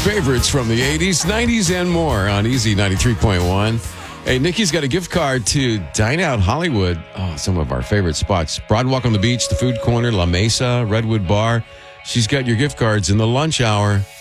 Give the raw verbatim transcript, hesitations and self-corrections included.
favorites from the eighties, nineties, and more on Easy ninety-three point one. Hey, Nikki's got a gift card to Dine Out Hollywood. Oh, some of our favorite spots. Broadwalk on the Beach, the Food Corner, La Mesa, Redwood Bar. She's got your gift cards in the lunch hour.